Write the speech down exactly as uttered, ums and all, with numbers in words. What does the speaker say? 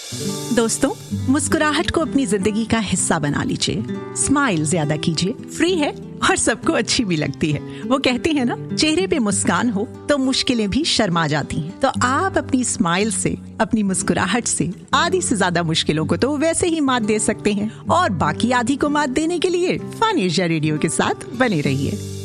दोस्तों, मुस्कुराहट को अपनी जिंदगी का हिस्सा बना लीजिए। स्माइल ज्यादा कीजिए, फ्री है और सबको अच्छी भी लगती है। वो कहते हैं ना, चेहरे पे मुस्कान हो तो मुश्किलें भी शर्मा जाती हैं। तो आप अपनी स्माइल से, अपनी मुस्कुराहट से आधी से ज्यादा मुश्किलों को तो वैसे ही मात दे सकते हैं, और बाकी आधी को मात देने के लिए फन एशिया रेडियो के साथ बने रहिए।